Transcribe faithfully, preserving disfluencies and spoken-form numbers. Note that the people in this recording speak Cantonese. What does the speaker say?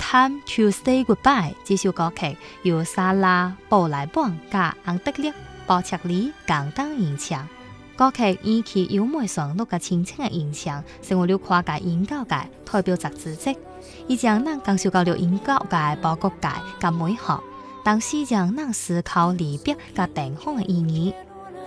Time to Say Goodbye》这首歌曲由莎拉·布莱邦加安德烈·鲍切利共同演唱。歌曲以其优美旋律和清清的音响，成为了跨界音乐界代表作之一。伊将咱感受到了音乐界、报国界和美好，同时让咱思考离别和电风的意义。